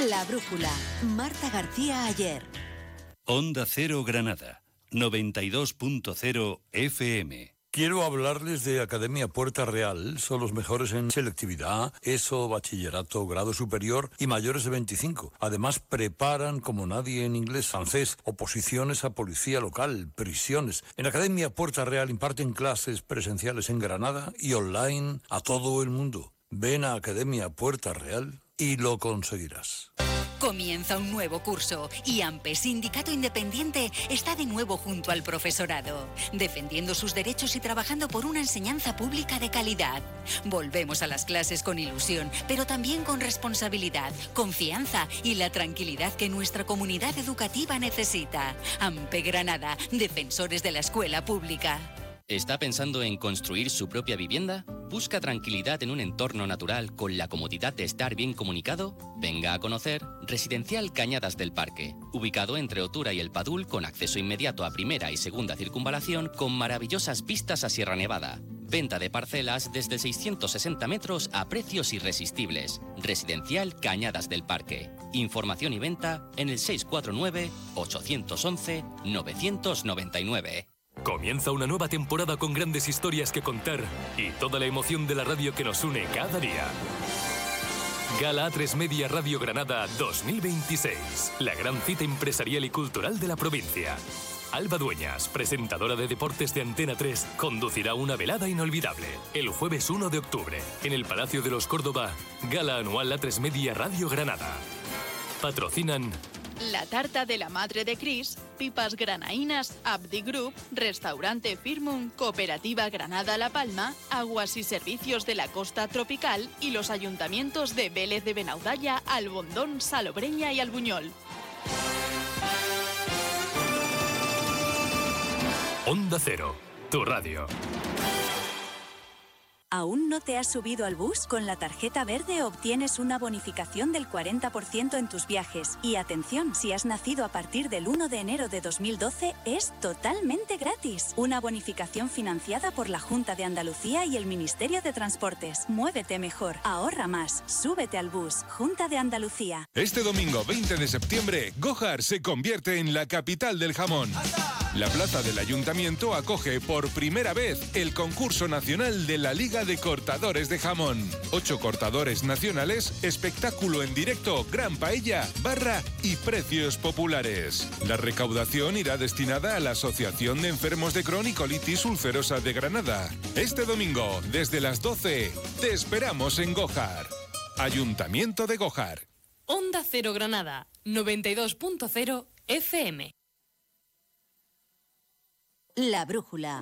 La Brújula. Marta García Ayer. Onda Cero Granada, 92.0 FM. Quiero hablarles de Academia Puerta Real. Son los mejores en selectividad, ESO, bachillerato, grado superior y mayores de 25. Además, preparan como nadie en inglés, francés, oposiciones a policía local, prisiones. En Academia Puerta Real imparten clases presenciales en Granada y online a todo el mundo. Ven a Academia Puerta Real y lo conseguirás. Comienza un nuevo curso y AMPE, Sindicato Independiente, está de nuevo junto al profesorado, defendiendo sus derechos y trabajando por una enseñanza pública de calidad. Volvemos a las clases con ilusión, pero también con responsabilidad, confianza y la tranquilidad que nuestra comunidad educativa necesita. AMPE Granada, defensores de la escuela pública. ¿Está pensando en construir su propia vivienda? ¿Busca tranquilidad en un entorno natural con la comodidad de estar bien comunicado? Venga a conocer Residencial Cañadas del Parque, ubicado entre Otura y El Padul, con acceso inmediato a primera y segunda circunvalación, con maravillosas vistas a Sierra Nevada. Venta de parcelas desde 660 metros a precios irresistibles. Residencial Cañadas del Parque. Información y venta en el 649-811-999. Comienza una nueva temporada con grandes historias que contar y toda la emoción de la radio que nos une cada día. Gala A3 Media Radio Granada 2026. La gran cita empresarial y cultural de la provincia. Alba Dueñas, presentadora de deportes de Antena 3, conducirá una velada inolvidable el jueves 1 de octubre en el Palacio de los Córdoba. Gala anual A3 Media Radio Granada. Patrocinan La Tarta de la Madre de Cris, Pipas Granaínas, Abdi Group, Restaurante Firmun, Cooperativa Granada La Palma, Aguas y Servicios de la Costa Tropical y los ayuntamientos de Vélez de Benaudalla, Albondón, Salobreña y Albuñol. Onda Cero, tu radio. ¿Aún no te has subido al bus? Con la tarjeta verde obtienes una bonificación del 40% en tus viajes. Y atención, si has nacido a partir del 1 de enero de 2012, es totalmente gratis. Una bonificación financiada por la Junta de Andalucía y el Ministerio de Transportes. Muévete mejor, ahorra más, súbete al bus. Junta de Andalucía. Este domingo 20 de septiembre, Gójar se convierte en la capital del jamón. La plaza del Ayuntamiento acoge por primera vez el concurso nacional de la Liga de Cortadores de Jamón. 8 cortadores nacionales, espectáculo en directo, gran paella, barra y precios populares. La recaudación irá destinada a la Asociación de Enfermos de Crohn y Colitis Ulcerosa de Granada. Este domingo, desde las 12, te esperamos en Gójar. Ayuntamiento de Gójar. Onda Cero Granada, 92.0 FM. La Brújula.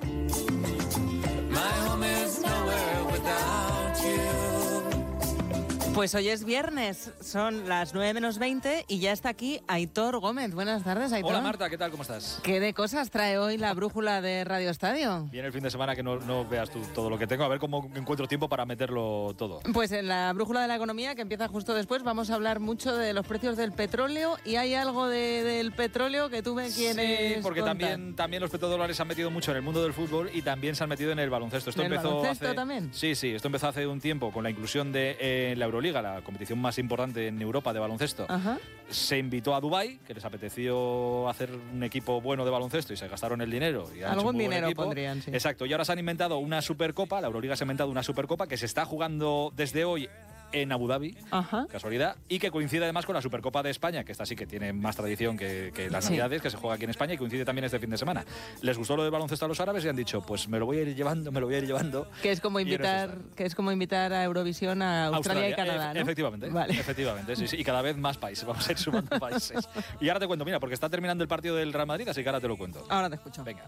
Pues hoy es viernes, son las 9 menos 20 y ya está aquí Aitor Gómez. Buenas tardes, Aitor. Hola Marta, ¿qué tal? ¿Cómo estás? ¿Qué de cosas trae hoy la brújula de Radio Estadio? Viene el fin de semana que no veas tú todo lo que tengo, a ver cómo encuentro tiempo para meterlo todo. Pues en la brújula de la economía, que empieza justo después, vamos a hablar mucho de los precios del petróleo y hay algo del petróleo que tú me quieres Sí, porque contar. también los petrodólares se han metido mucho en el mundo del fútbol y también se han metido en el baloncesto. ¿En el baloncesto también? Sí, esto empezó hace un tiempo con la inclusión de la Euroliga, la competición más importante en Europa de baloncesto. Ajá. Se invitó a Dubái, que les apeteció hacer un equipo bueno de baloncesto y se gastaron el dinero. Y han hecho Algún un muy buen dinero equipo. pondrían, sí. Exacto, y ahora se han inventado una Supercopa, la Euroliga se ha inventado una Supercopa que se está jugando desde hoy en Abu Dhabi, Ajá. casualidad, y que coincide además con la Supercopa de España, que esta sí que tiene más tradición que las Sí. Navidades, que se juega aquí en España y coincide también este fin de semana. Les gustó lo de baloncesto a los árabes y han dicho, pues me lo voy a ir llevando. Que es como invitar a Eurovisión a Australia y Canadá, ¿no? Efectivamente, Vale. efectivamente, sí, y cada vez más países, vamos a ir sumando países. Y ahora te cuento, mira, porque está terminando el partido del Real Madrid, así que ahora te lo cuento. Ahora te escucho. Venga.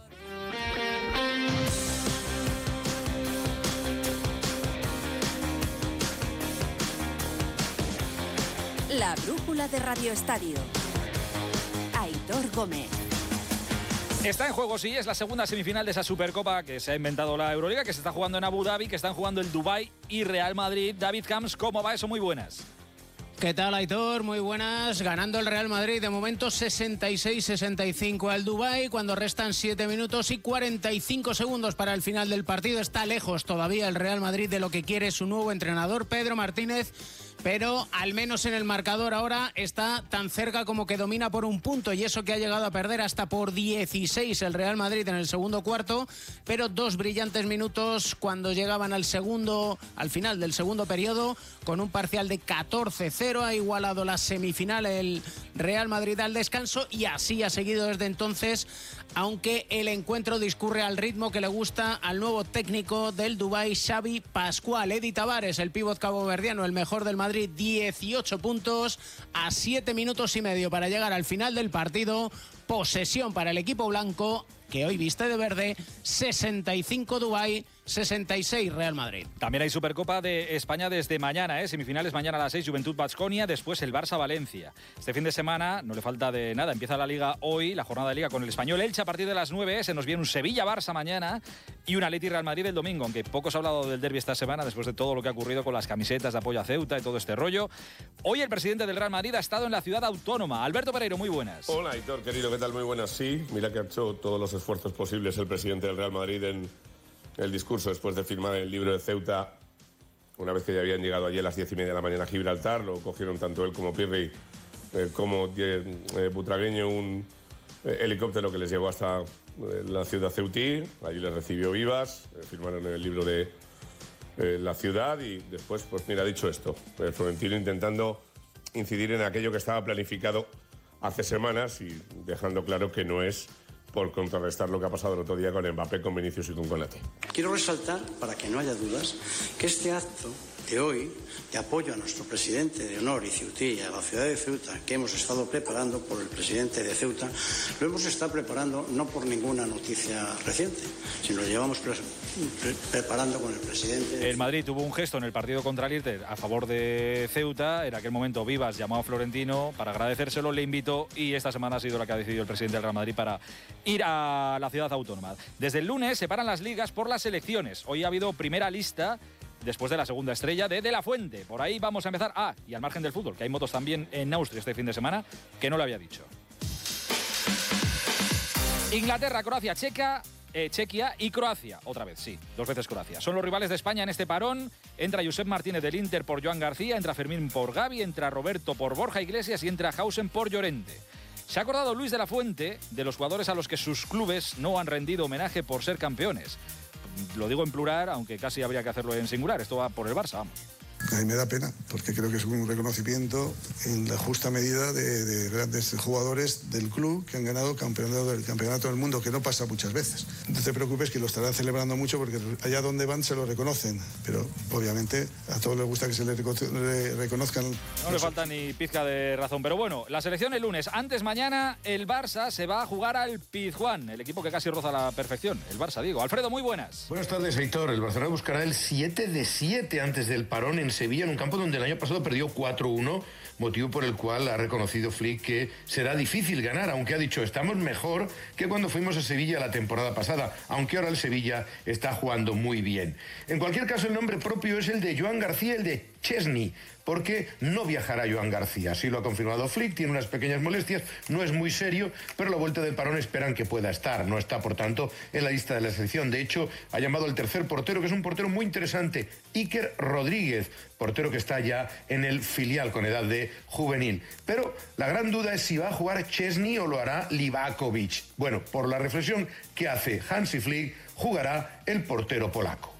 La Brújula de Radio Estadio. Aitor Gómez. Está en juego, sí, es la segunda semifinal de esa Supercopa que se ha inventado la Euroliga, que se está jugando en Abu Dhabi, que están jugando el Dubái y Real Madrid. David Camps, ¿cómo va eso? Muy buenas. ¿Qué tal, Aitor? Muy buenas. Ganando el Real Madrid de momento 66-65 al Dubái cuando restan 7 minutos y 45 segundos para el final del partido. Está lejos todavía el Real Madrid de lo que quiere su nuevo entrenador, Pedro Martínez. pero al menos en el marcador ahora está tan cerca como que domina por un punto, y eso que ha llegado a perder hasta por 16 el Real Madrid en el segundo cuarto, pero 2 brillantes minutos cuando llegaban al final del segundo periodo, con un parcial de 14-0, ha igualado la semifinal el Real Madrid al descanso, y así ha seguido desde entonces, aunque el encuentro discurre al ritmo que le gusta al nuevo técnico del Dubái, Xavi Pascual. Edi Tavares, el pívot caboverdiano, el mejor del Madrid, 18 puntos a 7 minutos y medio para llegar al final del partido. Posesión para el equipo blanco, que hoy viste de verde. 65 Dubái, 66 Real Madrid. También hay Supercopa de España desde mañana, semifinales mañana a las 6, Juventud Baskonia, después el Barça Valencia. Este fin de semana no le falta de nada, empieza la Liga hoy, la jornada de Liga con el Español Elche a partir de las 9, se nos viene un Sevilla-Barça mañana y un Atleti Real Madrid el domingo, aunque poco se ha hablado del derbi esta semana después de todo lo que ha ocurrido con las camisetas de apoyo a Ceuta y todo este rollo. Hoy el presidente del Real Madrid ha estado en la ciudad autónoma. Alberto Pereiro, muy buenas. Hola, Aitor, querido, ¿qué tal? Muy buenas. Sí, mira que ha hecho todos los esfuerzos posibles el presidente del Real Madrid en el discurso después de firmar el libro de Ceuta, una vez que ya habían llegado allí a las 10:30 de la mañana a Gibraltar. Lo cogieron tanto él como Pirri como Butragueño, un helicóptero que les llevó hasta la ciudad ceutí. Allí les recibió vivas, firmaron el libro de la ciudad y después, pues mira, ha dicho esto, el Florentino intentando incidir en aquello que estaba planificado hace semanas y dejando claro que no es por contrarrestar lo que ha pasado el otro día con Mbappé, con Vinicius y con Konaté. Quiero resaltar, para que no haya dudas, que este acto de hoy, de apoyo a nuestro presidente de honor y ceutí, a la ciudad de Ceuta, que hemos estado preparando por el presidente de Ceuta, lo hemos estado preparando no por ninguna noticia reciente, sino lo llevamos preparando con el presidente. El Madrid tuvo un gesto en el partido contra el Inter a favor de Ceuta. En aquel momento Vivas llamó a Florentino para agradecérselo, le invitó, y esta semana ha sido la que ha decidido el presidente del Real Madrid para ir a la ciudad autónoma. Desde el lunes se paran las ligas por las elecciones. Hoy ha habido primera lista después de la segunda estrella de la Fuente. Por ahí vamos a empezar. Y al margen del fútbol, que hay motos también en Austria este fin de semana, que no lo había dicho. Inglaterra, Croacia, Chequia y Croacia. Otra vez, sí, 2 veces Croacia. Son los rivales de España en este parón. Entra Josep Martínez del Inter por Joan García, entra Fermín por Gavi, entra Roberto por Borja Iglesias y entra Hausen por Llorente. Se ha acordado Luis de la Fuente de los jugadores a los que sus clubes no han rendido homenaje por ser campeones. Lo digo en plural, aunque casi habría que hacerlo en singular. Esto va por el Barça, vamos. A mí me da pena, porque creo que es un reconocimiento en la justa medida de grandes jugadores del club que han ganado el campeonato del mundo, que no pasa muchas veces. No te preocupes, que lo estarán celebrando mucho, porque allá donde van se lo reconocen, pero obviamente a todos les gusta que se les reconozcan. No le falta ni pizca de razón, pero bueno, la selección el lunes. Antes, mañana, el Barça se va a jugar al Pizjuán, el equipo que casi roza la perfección. El Barça, digo. Alfredo, muy buenas. Buenas tardes, Aitor. El Barcelona buscará el 7 de 7 antes del parón en Sevilla, en un campo donde el año pasado perdió 4-1, motivo por el cual ha reconocido Flick que será difícil ganar, aunque ha dicho estamos mejor que cuando fuimos a Sevilla la temporada pasada, aunque ahora el Sevilla está jugando muy bien. En cualquier caso, el nombre propio es el de Joan García, el de Chesney, porque no viajará Joan García. Así lo ha confirmado Flick, tiene unas pequeñas molestias, no es muy serio, pero a la vuelta del parón esperan que pueda estar. No está, por tanto, en la lista de la selección. De hecho, ha llamado al tercer portero, que es un portero muy interesante, Iker Rodríguez, portero que está ya en el filial con edad de juvenil. Pero la gran duda es si va a jugar Chesney o lo hará Livakovic. Bueno, por la reflexión que hace Hansi Flick, jugará el portero polaco.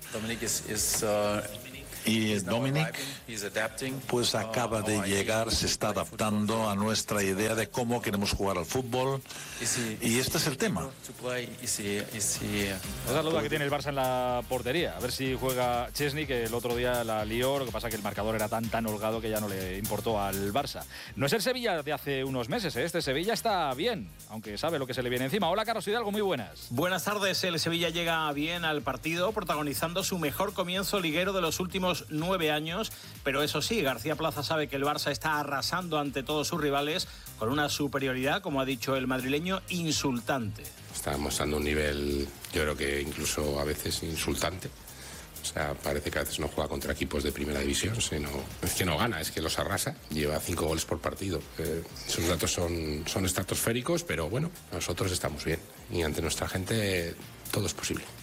Y Dominic, pues acaba de llegar, se está adaptando a nuestra idea de cómo queremos jugar al fútbol. Y este es el tema. Esa es la duda que tiene el Barça en la portería. A ver si juega Chesney, que el otro día la lió. Lo que pasa es que el marcador era tan holgado que ya no le importó al Barça. No es el Sevilla de hace unos meses, ¿eh? Este Sevilla está bien, aunque sabe lo que se le viene encima. Hola, Carlos Hidalgo, muy buenas. Buenas tardes. El Sevilla llega bien al partido, protagonizando su mejor comienzo liguero de los últimos 9 años, pero eso sí, García Plaza sabe que el Barça está arrasando ante todos sus rivales con una superioridad, como ha dicho el madrileño, insultante. Está mostrando un nivel, yo creo que incluso a veces insultante. O sea, parece que a veces no juega contra equipos de primera división, sino es que no gana, es que los arrasa. Lleva 5 goles por partido. Esos datos son estratosféricos, pero bueno, nosotros estamos bien y ante nuestra gente todo es posible.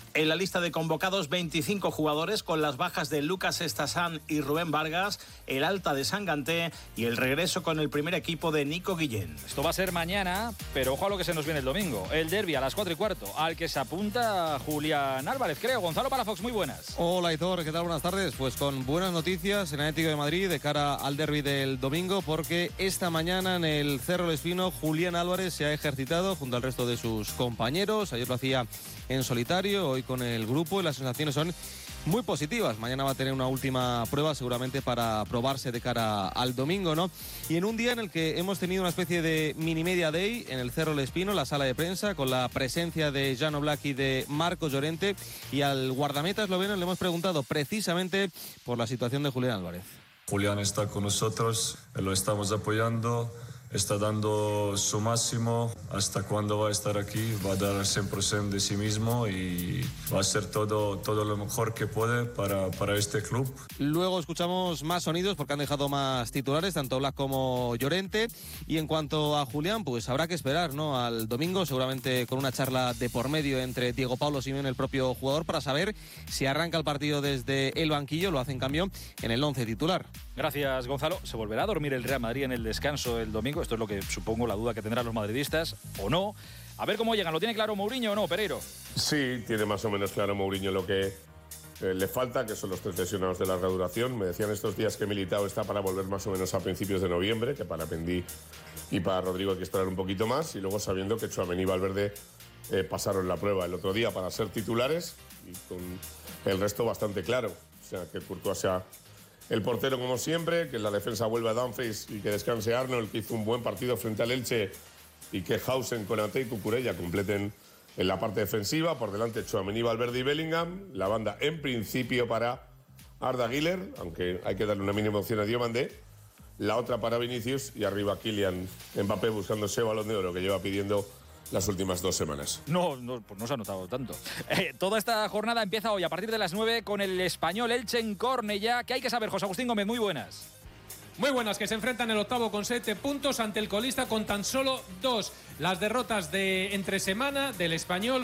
En la lista de convocados, 25 jugadores, con las bajas de Lucas Estasán y Rubén Vargas, el alta de Sanganté y el regreso con el primer equipo de Nico Guillén. Esto va a ser mañana, pero ojo a lo que se nos viene el domingo. El derbi a las 4:15, al que se apunta Julián Álvarez, creo. Gonzalo Palafox, muy buenas. Hola, Aitor, ¿qué tal? Buenas tardes. Pues con buenas noticias en el Atlético de Madrid de cara al derbi del domingo, porque esta mañana en el Cerro del Espino Julián Álvarez se ha ejercitado junto al resto de sus compañeros. Ayer lo hacía en solitario, hoy con el grupo, y las sensaciones son muy positivas. Mañana va a tener una última prueba seguramente para probarse de cara al domingo, ¿no? Y en un día en el que hemos tenido una especie de mini media day en el Cerro del Espino, la sala de prensa, con la presencia de Jan Oblak y de Marcos Llorente, y al guardameta esloveno le hemos preguntado precisamente por la situación de Julián Álvarez. Julián está con nosotros, lo estamos apoyando, está dando su máximo. Hasta cuando va a estar aquí va a dar 100% de sí mismo y va a hacer todo lo mejor que puede para este club. Luego escuchamos más sonidos porque han dejado más titulares, tanto Oblak como Llorente. Y en cuanto a Julián, pues habrá que esperar, ¿no?, al domingo, seguramente con una charla de por medio entre Diego Pablo Simeone, el propio jugador, para saber si arranca el partido desde el banquillo, lo hace en cambio en el 11 titular. Gracias, Gonzalo. ¿Se volverá a dormir el Real Madrid en el descanso el domingo? Esto es lo que supongo, la duda que tendrán los madridistas, o no. A ver cómo llegan. ¿Lo tiene claro Mourinho o no, Pereiro? Sí, tiene más o menos claro Mourinho lo que le falta, que son los 3 lesionados de larga duración. Me decían estos días que Militao está para volver más o menos a principios de noviembre, que para Mendy y para Rodrigo hay que esperar un poquito más, y luego sabiendo que Tchouaméni y Valverde pasaron la prueba el otro día para ser titulares, y con el resto bastante claro. O sea, que Courtois sea el portero como siempre, que en la defensa vuelva a Dumfries y que descanse Arnold, que hizo un buen partido frente al Elche, y que Hausen, Konaté y Cucurella completen en la parte defensiva. Por delante Tchouaméni, Valverde y Bellingham. La banda en principio para Arda Güler, aunque hay que darle una mínima opción a Diomandé. La otra para Vinicius, y arriba Kylian Mbappé buscando ese Balón de Oro que lleva pidiendo las últimas 2 semanas. No, pues no se ha notado tanto. Toda esta jornada empieza hoy a partir de las 9 con el Español Elche en Cornellá. ¿Qué hay que saber, José Agustín Gómez? Muy buenas. Muy buenas, que se enfrentan el octavo con 7 puntos ante el colista con tan solo 2. Las derrotas de entre semana del Español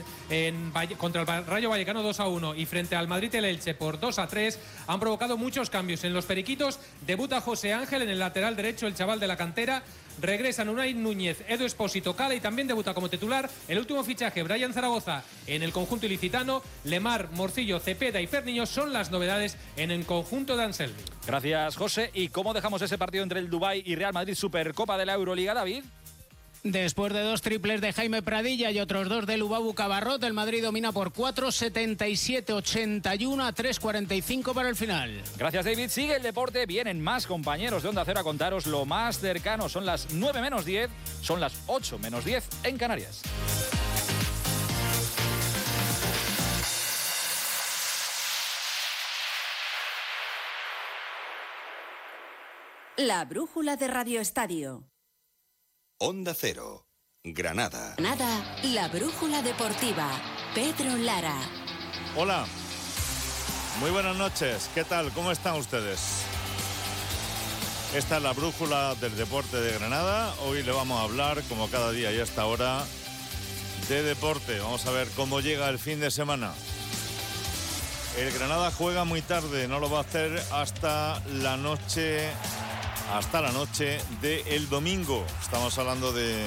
contra el Rayo Vallecano 2-1 y frente al Madrid el Elche por 2-3 han provocado muchos cambios. En los periquitos debuta José Ángel en el lateral derecho, el chaval de la cantera. Regresan Unai Núñez, Edu Espósito, Cala, y también debuta como titular el último fichaje, Brian Zaragoza, en el conjunto ilicitano. Lemar, Morcillo, Cepeda y Ferniño son las novedades en el conjunto de Anselmi. Gracias, José. ¿Y cómo dejamos ese partido entre el Dubái y Real Madrid, Supercopa de la Euroliga, David? Después de 2 triples de Jaime Pradilla y otros 2 de Lubabu Cabarrot, el Madrid domina por 4, 77-81 a 3:45 para el final. Gracias, David. Sigue el deporte. Vienen más compañeros de Onda Cero a contaros lo más cercano. Son las 9 menos 10, son las 8 menos 10 en Canarias. La brújula de Radio Estadio. Onda Cero, Granada. Granada, la brújula deportiva. Pedro Lara. Hola, muy buenas noches. ¿Qué tal? ¿Cómo están ustedes? Esta es la brújula del deporte de Granada. Hoy le vamos a hablar, como cada día y a esta hora, de deporte. Vamos a ver cómo llega el fin de semana. El Granada juega muy tarde, no lo va a hacer hasta la noche del domingo. Estamos hablando de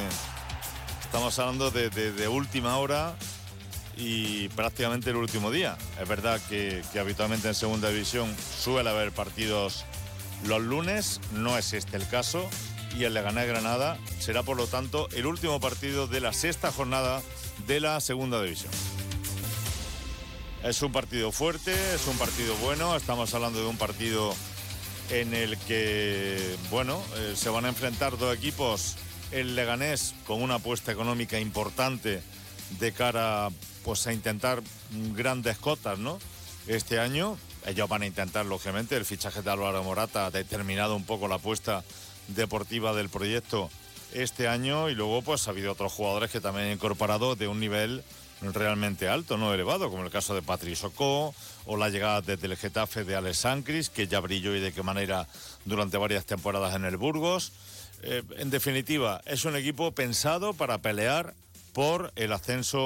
última hora y prácticamente el último día. Es verdad que habitualmente en segunda división suele haber partidos los lunes, no es este el caso, y el Leganés Granada será por lo tanto el último partido de la 6ª jornada de la segunda división. Es un partido fuerte, es un partido bueno. Estamos hablando de un partido en el que, se van a enfrentar 2 equipos. El Leganés con una apuesta económica importante de cara a intentar grandes cotas, ¿no? Este año ellos van a intentar, lógicamente, el fichaje de Álvaro Morata ha determinado un poco la apuesta deportiva del proyecto este año, y luego ha habido otros jugadores que también han incorporado de un nivel realmente alto, no elevado, como el caso de Patrick Socó o la llegada desde el Getafe de Alex Sancris, que ya brilló y de qué manera durante varias temporadas en el Burgos. En definitiva, es un equipo pensado para pelear por el ascenso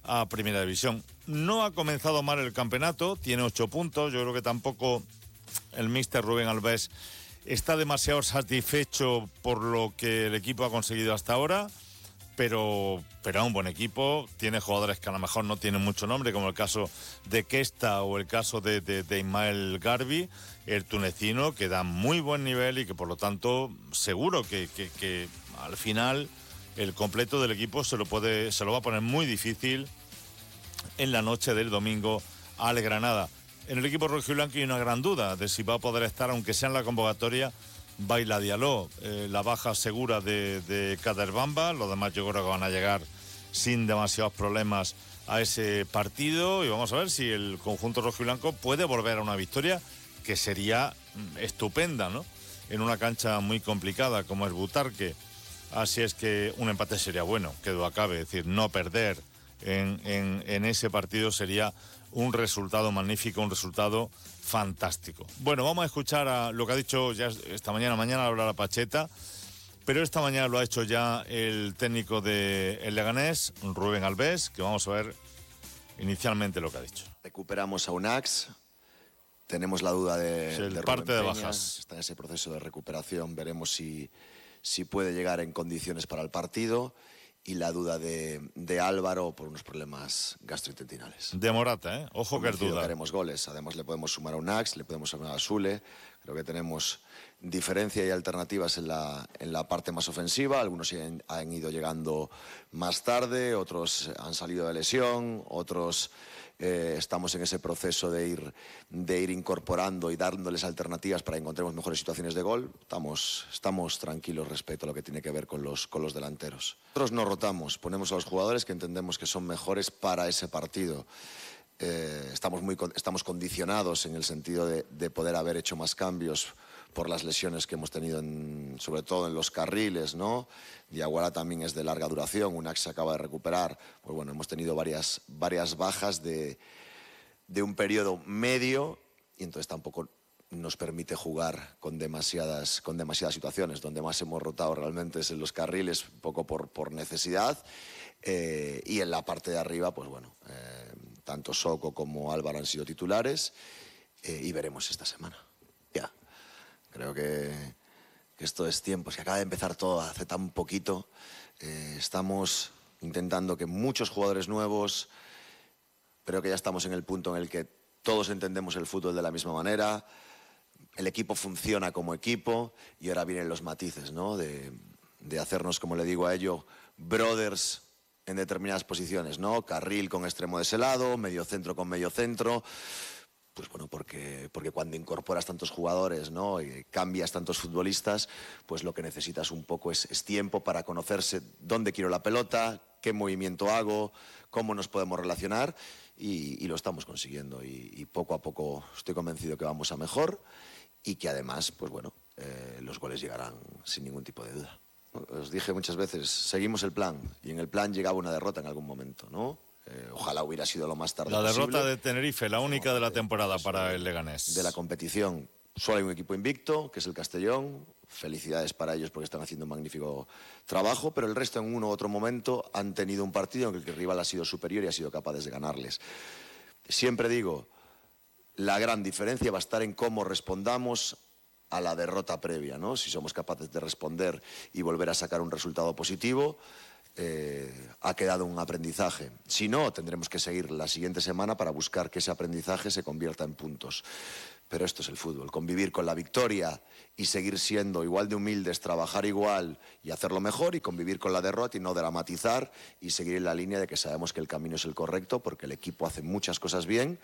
a Primera División. No ha comenzado mal el campeonato, tiene 8 puntos. Yo creo que tampoco el míster Rubén Albés está demasiado satisfecho por lo que el equipo ha conseguido hasta ahora, pero es un buen equipo. Tiene jugadores que a lo mejor no tienen mucho nombre, como el caso de Kesta o el caso de Ismael Garbi, el tunecino, que da muy buen nivel y que por lo tanto seguro que al final el completo del equipo se lo va a poner muy difícil en la noche del domingo al Granada. En el equipo rojiblanco hay una gran duda de si va a poder estar, aunque sea en la convocatoria, Baila Diallo, la baja segura de Kader Bamba. Los demás yo creo que van a llegar sin demasiados problemas a ese partido, y vamos a ver si el conjunto rojiblanco puede volver a una victoria que sería estupenda, ¿no? En una cancha muy complicada como es Butarque. Así es que un empate sería bueno, que duda cabe. Es decir, no perder en ese partido sería un resultado magnífico, un resultado fantástico. Bueno, vamos a escuchar a lo que ha dicho ya esta mañana hablará Pacheta, pero esta mañana lo ha hecho ya el técnico del Leganés, Rubén Albés, que vamos a ver inicialmente lo que ha dicho. Recuperamos a Unax, tenemos la duda de parte Rubén de Peña, bajas. está en ese proceso de recuperación, veremos si puede llegar en condiciones para el partido, y la duda de Álvaro por unos problemas gastrointestinales. De Morata, ojo que es duda. Queremos goles, además le podemos sumar a Unax, le podemos sumar a Sule. Creo que tenemos diferencia y alternativas en la parte más ofensiva. Algunos han ido llegando más tarde, otros han salido de lesión, otros estamos en ese proceso de ir incorporando y dándoles alternativas para que encontremos mejores situaciones de gol. Estamos tranquilos respecto a lo que tiene que ver con los delanteros. Nosotros no rotamos, ponemos a los jugadores que entendemos que son mejores para ese partido. Estamos condicionados en el sentido de poder haber hecho más cambios por las lesiones que hemos tenido, sobre todo en los carriles, ¿no? Diaguara también es de larga duración, Unax se acaba de recuperar. Pues bueno, hemos tenido varias bajas de un periodo medio, y entonces tampoco nos permite jugar con demasiadas situaciones. Donde más hemos rotado realmente es en los carriles, un poco por necesidad, y en la parte de arriba, pues bueno, tanto Soko como Álvaro han sido titulares, y veremos esta semana. Ya, creo que esto es tiempo, es que acaba de empezar todo hace tan poquito. Estamos intentando que muchos jugadores nuevos, creo que ya estamos en el punto en el que todos entendemos el fútbol de la misma manera, el equipo funciona como equipo, y ahora vienen los matices, ¿no? De hacernos, como le digo a ello, brothers en determinadas posiciones, ¿no? Carril con extremo de ese lado, medio centro con medio centro. Pues bueno, porque cuando incorporas tantos jugadores, ¿no? Y cambias tantos futbolistas, pues lo que necesitas un poco es tiempo para conocerse dónde quiero la pelota, qué movimiento hago, cómo nos podemos relacionar, y lo estamos consiguiendo. Y poco a poco estoy convencido que vamos a mejor, y que además, pues bueno, los goles llegarán sin ningún tipo de duda. Os dije muchas veces, seguimos el plan, y en el plan llegaba una derrota en algún momento, ¿no? Ojalá hubiera sido lo más tarde La posible. derrota de Tenerife, la única de la temporada para el Leganés. De la competición, solo hay un equipo invicto, que es el Castellón. Felicidades para ellos porque están haciendo un magnífico trabajo, pero el resto en uno u otro momento han tenido un partido en el que el rival ha sido superior y ha sido capaz de ganarles. Siempre digo, la gran diferencia va a estar en cómo respondamos a la derrota previa, ¿no? Si somos capaces de responder y volver a sacar un resultado positivo, ha quedado un aprendizaje. Si no, tendremos que seguir la siguiente semana para buscar que ese aprendizaje se convierta en puntos. Pero esto es el fútbol, convivir con la victoria y seguir siendo igual de humildes, trabajar igual y hacerlo mejor, y convivir con la derrota y no dramatizar, y seguir en la línea de que sabemos que el camino es el correcto, porque el equipo hace muchas cosas bien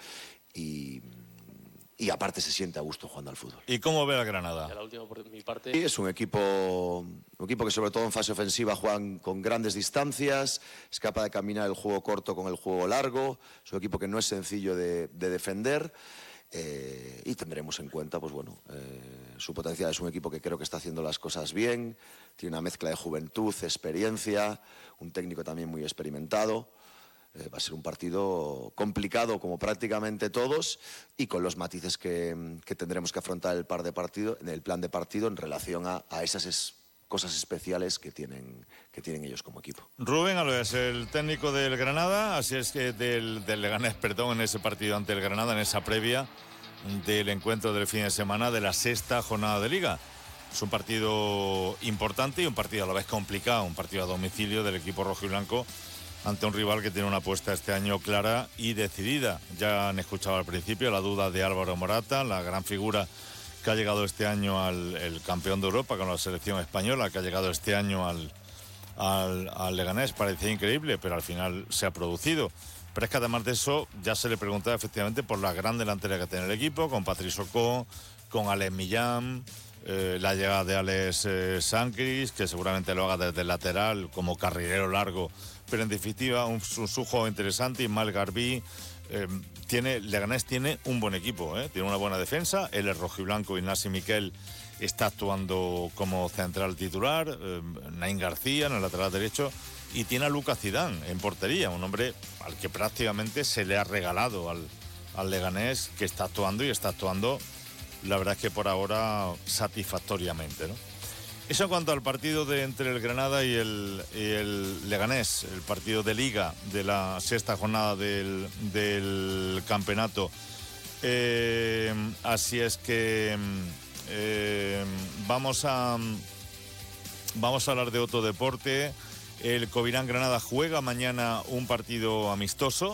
y aparte se siente a gusto jugando al fútbol. ¿Y cómo ve a Granada? La última por mi parte. Sí, es un equipo que sobre todo en fase ofensiva juegan con grandes distancias, es capaz de caminar el juego corto con el juego largo, es un equipo que no es sencillo de defender, y tendremos en cuenta, pues bueno, su potencial. Es un equipo que creo que está haciendo las cosas bien, tiene una mezcla de juventud, experiencia, un técnico también muy experimentado. Va a ser un partido complicado como prácticamente todos, y con los matices que tendremos que afrontar en el plan de partido en relación a esas cosas especiales que tienen ellos como equipo. Rubén Alves, el técnico del Granada, así es que del Leganés, perdón, en ese partido ante el Granada, en esa previa del encuentro del fin de semana de la 6ª jornada de Liga. Es un partido importante y un partido a la vez complicado, un partido a domicilio del equipo rojiblanco ante un rival que tiene una apuesta este año clara y decidida. Ya han escuchado al principio la duda de Álvaro Morata, la gran figura que ha llegado este año el campeón de Europa con la selección española, que ha llegado este año al Leganés. Parecía increíble, pero al final se ha producido. Pero es que además de eso ya se le preguntaba efectivamente por la gran delantera que tiene el equipo, con Patrice Ocó, con Alex Millán, la llegada de Alex Sancris, que seguramente lo haga desde el lateral como carrilero largo, pero en definitiva un juego interesante. Ismael Garbí, Leganés tiene un buen equipo, tiene una buena defensa. El rojiblanco Ignasi Miquel está actuando como central titular, Naín García en el lateral derecho, y tiene a Lucas Zidane en portería, un hombre al que prácticamente se le ha regalado al Leganés, que está actuando y está actuando, la verdad es que por ahora satisfactoriamente, ¿no? Eso en cuanto al partido entre el Granada y el Leganés, el partido de Liga de la 6ª jornada del campeonato. Así es que vamos a hablar de otro deporte. El Covirán Granada juega mañana un partido amistoso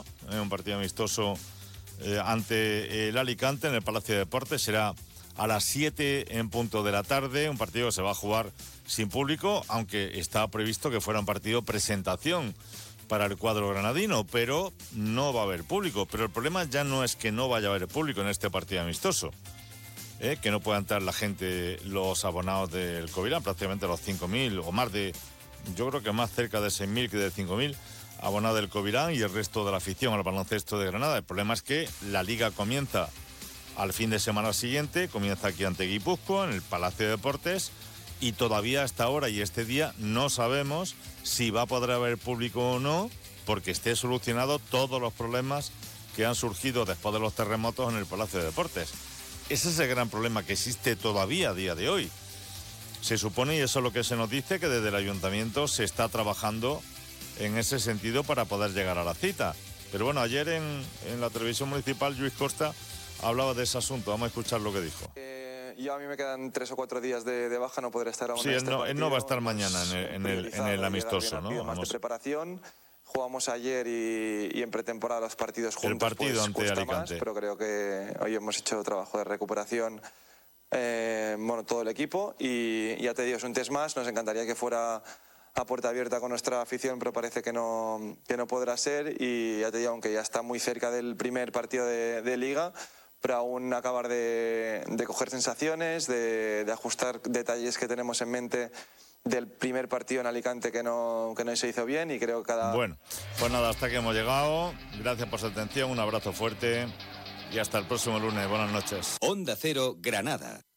ante el Alicante en el Palacio de Deportes. Será a las 7 en punto de la tarde, un partido que se va a jugar sin público, aunque estaba previsto que fuera un partido presentación para el cuadro granadino, pero no va a haber público. Pero el problema ya no es que no vaya a haber público en este partido amistoso, que no pueda entrar la gente, los abonados del Covirán, prácticamente los 5.000 o más de, yo creo que más cerca de 6.000 que de 5.000 abonados del Covirán y el resto de la afición al baloncesto de Granada. El problema es que la Liga comienza al fin de semana siguiente, comienza aquí ante Guipúzcoa, en el Palacio de Deportes, y todavía hasta ahora y este día no sabemos si va a poder haber público o no, porque esté solucionado todos los problemas que han surgido después de los terremotos en el Palacio de Deportes. Ese es el gran problema que existe todavía a día de hoy. Se supone, y eso es lo que se nos dice, que desde el ayuntamiento se está trabajando en ese sentido para poder llegar a la cita. Pero bueno, ayer en la televisión municipal, Lluís Costa hablaba de ese asunto. Vamos a escuchar lo que dijo. Yo a mí me quedan 3 o 4 días de baja, no podré estar aún en este partido. Él no va a estar mañana en el amistoso, ¿no? Más de preparación. Jugamos ayer y en pretemporada los partidos juntos. El partido ante Alicante. Más, pero creo que hoy hemos hecho trabajo de recuperación, todo el equipo. Y ya te digo, es un test más. Nos encantaría que fuera a puerta abierta con nuestra afición, pero parece que no podrá ser. Y ya te digo, aunque ya está muy cerca del primer partido de Liga, pero aún acabar de coger sensaciones, de ajustar detalles que tenemos en mente del primer partido en Alicante que no se hizo bien, y creo que Bueno, pues nada, hasta que hemos llegado. Gracias por su atención, un abrazo fuerte y hasta el próximo lunes. Buenas noches. Onda Cero, Granada.